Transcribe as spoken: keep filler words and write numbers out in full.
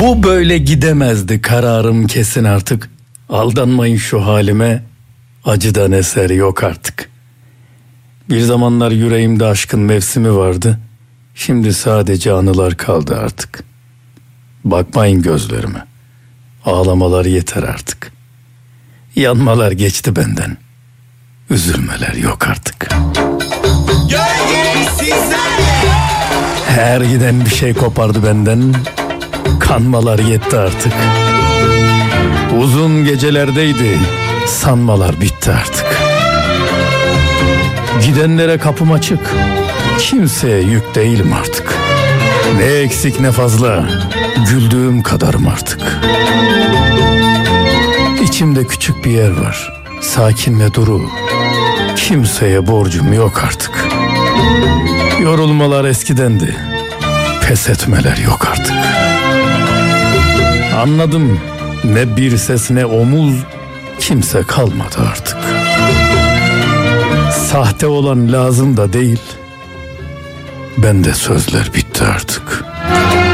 Bu böyle gidemezdi, kararım kesin artık. Aldanmayın şu halime, acıdan eser yok artık. Bir zamanlar yüreğimde aşkın mevsimi vardı. Şimdi sadece anılar kaldı artık. Bakmayın gözlerime, ağlamalar yeter artık. Yanmalar geçti benden, üzülmeler yok artık. Her giden bir şey kopardı benden, kanmalar yetti artık. Uzun gecelerdeydi, sanmalar bitti artık. Gidenlere kapım açık, kimseye yük değilim artık. Ne eksik ne fazla, güldüğüm kadarım artık. İçimde küçük bir yer var, sakin ve duru. Kimseye borcum yok artık. Yorulmalar eskidendi, pes etmeler yok artık. Anladım, ne bir ses ne omuz, kimse kalmadı artık. Sahte olan lazım da değil, bende sözler bitti artık.